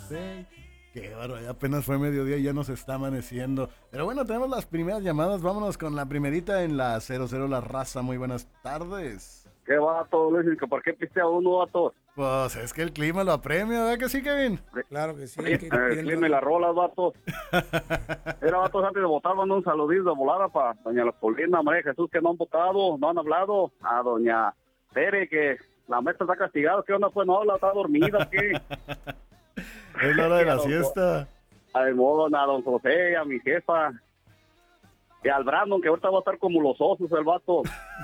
Sí. Qué bárbaro, apenas fue mediodía y ya nos está amaneciendo. Pero bueno, tenemos las primeras llamadas. Vámonos con la primerita en la 00 La Raza. Muy buenas tardes. ¿Qué vato, Luis? ¿Por qué pistea uno, vato? Pues es que el clima lo apremia, ¿verdad que sí, Kevin? Claro que sí. El clima y las rolas, vato. Era, vatos, antes de votar, mando un saludito de volada para doña Leopoldina, María Jesús, que no han votado, no han hablado. A doña Tere, que la maestra está castigada. ¿Qué onda? Pues no habla, está dormida, ¿qué? Es la hora de la siesta. A don José, a mi jefa. Y al Brandon, que ahorita va a estar como los osos, el vato.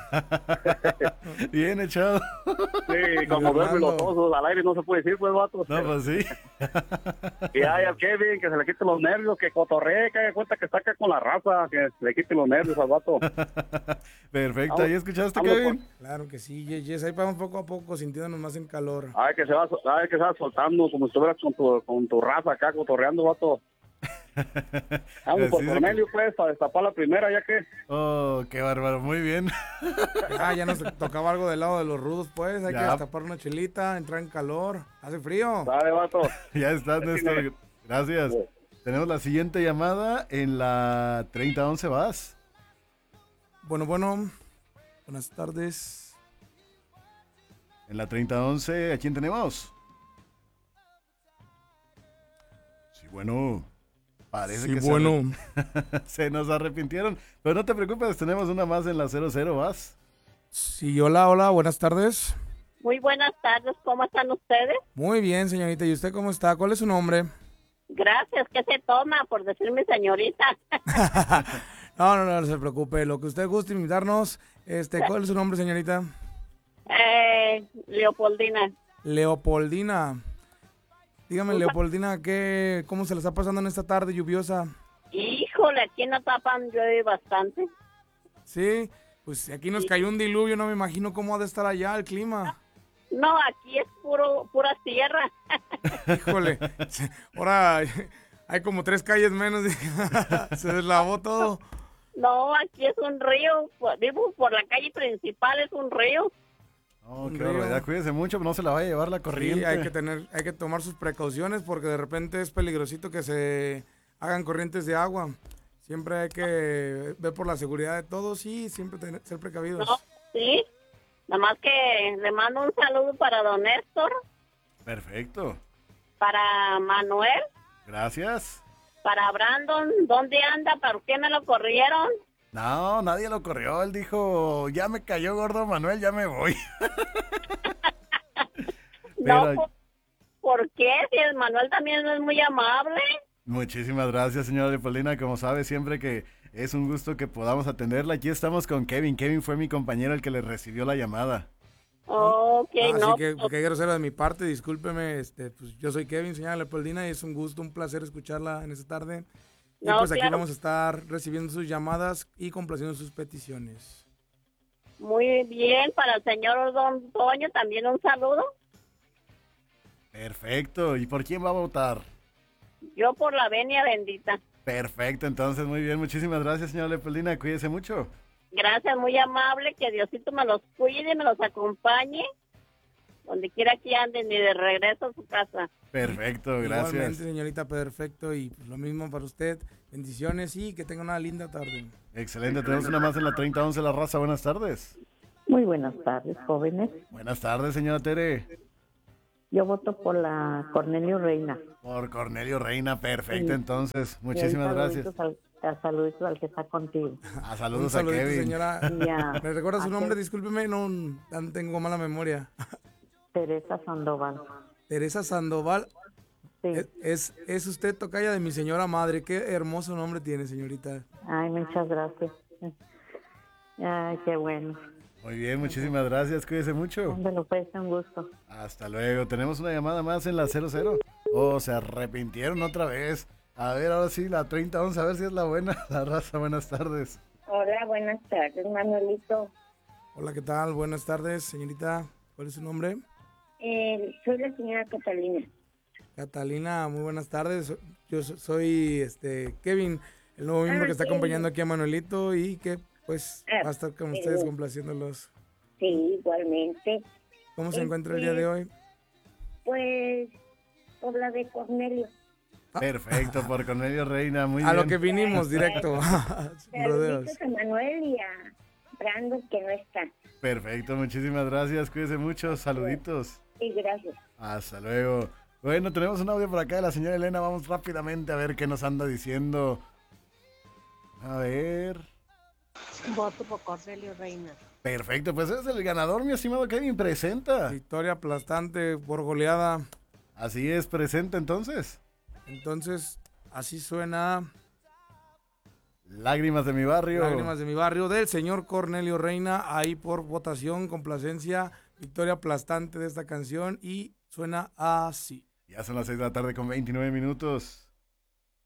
Bien echado. Sí, como duermen los osos, al aire no se puede decir, pues, vato. No, pues sí. Y hay al Kevin, que se le quite los nervios, que cotorree, que haga cuenta que está acá con la raza, que se le quite los nervios al vato. Perfecto, ¿ahí escuchaste, vamos, Kevin? Claro que sí, Yes, ahí vamos poco a poco sintiéndonos más en calor. Ay, que se va soltando, como si estuvieras con tu raza acá cotorreando, vato. Vamos por Cornelio, pues, para destapar la primera, ya que. Oh, qué bárbaro, muy bien. Ya nos tocaba algo del lado de los rudos, pues. Hay que destapar una chelita, entrar en calor. Hace frío. Dale, vato. Ya estás, Néstor. Gracias. Tenemos la siguiente llamada en la 3011, ¿vas? Bueno. Buenas tardes. En la 3011, ¿a quién tenemos? Sí, bueno. Parece sí, que bueno. se nos arrepintieron. Pero no te preocupes, tenemos una más en la 00, ¿vas? Sí, hola, buenas tardes. Muy buenas tardes, ¿cómo están ustedes? Muy bien, señorita. ¿Y usted cómo está? ¿Cuál es su nombre? Gracias, ¿qué se toma por decirme señorita? No se preocupe. Lo que usted guste invitarnos. ¿Cuál es su nombre, señorita? Leopoldina. Leopoldina. Dígame, Leopoldina, ¿cómo se le está pasando en esta tarde lluviosa? Híjole, aquí en Atapan llueve bastante. Sí, pues aquí nos cayó un diluvio, no me imagino cómo ha de estar allá el clima. No, aquí es pura tierra. Híjole, ahora hay como 3 calles menos, se deslavó todo. No, aquí es un río, vivo por la calle principal, es un río. Oh, qué barbaridad, cuídese mucho, no se la vaya a llevar la corriente. Sí, hay que tomar sus precauciones porque de repente es peligrosito que se hagan corrientes de agua. Siempre hay que ver por la seguridad de todos y siempre ser precavidos. No, sí, nada más que le mando un saludo para don Néstor. Perfecto. Para Manuel. Gracias. Para Brandon, ¿dónde anda? ¿Por qué me lo corrieron? No, nadie lo corrió. Él dijo, ya me cayó gordo Manuel, ya me voy. Pero... No, ¿por qué? Si el Manuel también es muy amable. Muchísimas gracias, señora Leopoldina. Como sabe, siempre que es un gusto que podamos atenderla. Aquí estamos con Kevin. Kevin fue mi compañero el que le recibió la llamada. Ok, no. Así que qué grosero de mi parte, discúlpeme. Pues yo soy Kevin, señora Leopoldina, y es un gusto, un placer escucharla en esta tarde. Y no, pues aquí claro. vamos a estar recibiendo sus llamadas y complaciendo sus peticiones. Muy bien, para el señor Don Toño también un saludo. Perfecto. ¿Y por quién va a votar? Yo por la venia bendita. Perfecto, entonces muy bien. Muchísimas gracias, señora Leopoldina. Cuídese mucho. Gracias, muy amable. Que Diosito me los cuide y me los acompañe. Donde quiera que anden y de regreso a su casa. Perfecto, gracias. Igualmente, señorita, perfecto. Y pues, lo mismo para usted. Bendiciones y que tenga una linda tarde. Excelente, tenemos una más en la 3011 La Raza. Buenas tardes. Muy buenas tardes, jóvenes. Buenas tardes, señora Tere. Yo voto por la Cornelio Reina. Por Cornelio Reina, perfecto, sí. Entonces, muchísimas gracias. Saluditos al que está contigo. Saludos a Kevin. Señora. ¿Me recuerda su nombre? Discúlpeme, no tengo mala memoria. Teresa Sandoval. Teresa Sandoval. Sí. Es usted tocaya de mi señora madre. Qué hermoso nombre tiene, señorita. Ay, muchas gracias. Ay, qué bueno. Muy bien, muchísimas gracias. Cuídese mucho. Ándale, pues, un gusto. Hasta luego. Tenemos una llamada más en la 00. Oh, se arrepintieron otra vez. A ver, ahora sí, la 3011, a ver si es la buena. La Raza, buenas tardes. Hola, buenas tardes, Manuelito. Hola, ¿qué tal? Buenas tardes, señorita. ¿Cuál es su nombre? Soy la señora Catalina. Catalina, muy buenas tardes. Yo soy Kevin, el nuevo miembro que está acompañando aquí a Manuelito y que pues va a estar con ustedes complaciéndolos. Sí, igualmente. ¿Cómo se encuentra el día de hoy? Pues por la de Cornelio. Perfecto, por Cornelio Reina, muy A bien. lo que vinimos, directo. Sin rodeos. Saluditos a Manuel y a Brandon, que no está. Perfecto, muchísimas gracias, cuídese mucho, saluditos. Sí, gracias. Hasta luego. Bueno, tenemos un audio por acá de la señora Elena, vamos rápidamente a ver qué nos anda diciendo. A ver. Voto por Cornelio Reina. Perfecto, pues es el ganador, mi estimado Kevin, presenta. Victoria aplastante por goleada. Así es, presenta entonces. Entonces, así suena Lágrimas de mi barrio. Lágrimas de mi barrio del señor Cornelio Reina. Ahí por votación, complacencia, victoria aplastante de esta canción. Y suena así. Ya son las 6 de la tarde con 29 minutos.